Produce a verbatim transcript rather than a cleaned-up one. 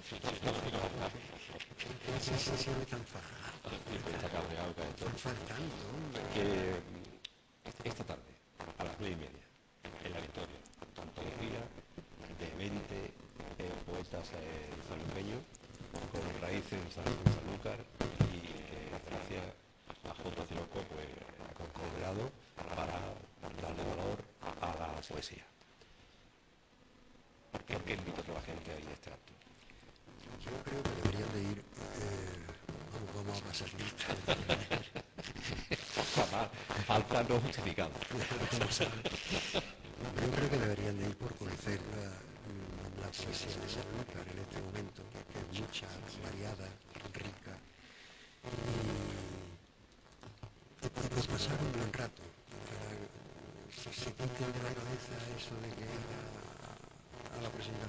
No sé si se ve tan fajado. Está cabreado, cae todo. Están faltando, hombre. Que mm, esta tarde, a las nueve y media, en la Victoria, antología de veinte eh, poetas eh, sanluqueños con raíces en San, en Sanlúcar y que gracias a J. Ciroco pues ha congregado para darle valor a la poesía. ¿Por qué invito a toda la gente a ir a este acto? Yo creo que deberían de ir, eh, vamos, vamos a pasar lista. Jamás, falta no justificada. Yo creo que deberían de ir por conocer la, la poesía de Sanlúcar en este momento, que es mucha, variada, rica, y, y por pasar un buen rato, para que se quiten de la cabeza eso de que ir a, a la presentación